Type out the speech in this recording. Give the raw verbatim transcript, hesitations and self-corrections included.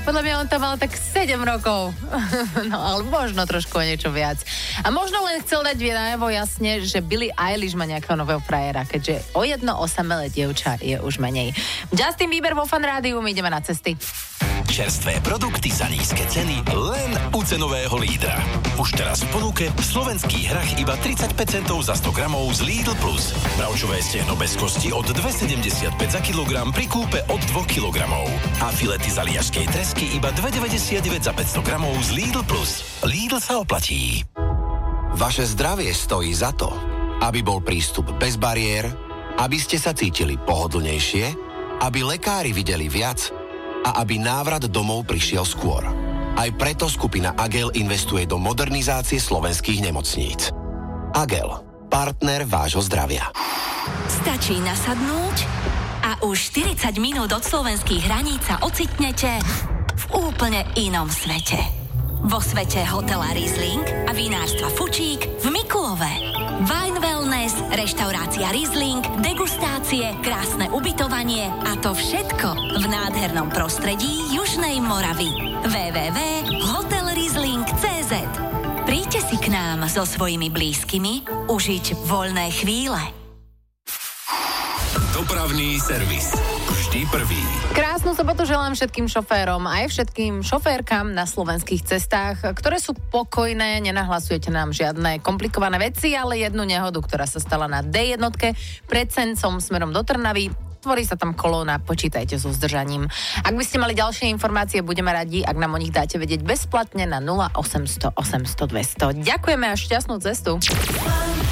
podľa mňa on tam mal tak sedem rokov. No, ale možno trošku o niečo viac. A možno len chcel dať najavo jasne, že Billie Eilish má nejakého nového frajera, keďže o jedno osamelé dievča je už menej. Justin Bieber vo Fan Rádiu, my ideme na cesty. Čerstvé produkty za nízke ceny len u cenového lídra. Už teraz v ponuke slovenský hrach iba tridsaťpäť centov za sto gramov z Lidl Plus. Bravčové stehno bez kosti od dva sedemdesiatpäť za kilogram pri kúpe od dva kilogramov. A filety z aliašskej tresky iba dva deväťdesiatdeväť za päťsto gramov z Lidl Plus. Lidl sa oplatí. Vaše zdravie stojí za to, aby bol prístup bez bariér, aby ste sa cítili pohodlnejšie, aby lekári videli viac a aby návrat domov prišiel skôr. Aj preto skupina Agel investuje do modernizácie slovenských nemocníc. Agel, partner vášho zdravia. Stačí nasadnúť a už štyridsať minút od slovenských hraníc sa ocitnete v úplne inom svete. Vo svete hotela Riesling a vinárstva Fučík v Mikulove. Wine Wellness, reštaurácia Riesling, degustácie, krásne ubytovanie a to všetko v nádhernom prostredí Južnej Moravy. w w w bodka hotel riesling bodka c z. Príďte si k nám so svojimi blízkymi užiť voľné chvíle. Dopravný servis. Vždy prvý. Krásnu sobotu želám všetkým šoférom, aj všetkým šoférkam na slovenských cestách, ktoré sú pokojné, nenahlasujete nám žiadne komplikované veci, ale jednu nehodu, ktorá sa stala na dé jednotke pred Sencom smerom do Trnavy. Tvorí sa tam kolóna, počítajte so zdržaním. Ak by ste mali ďalšie informácie, budeme radi, ak nám o nich dáte vedieť bezplatne na nula osemsto osemsto dvesto. Ďakujeme a šťastnú cestu.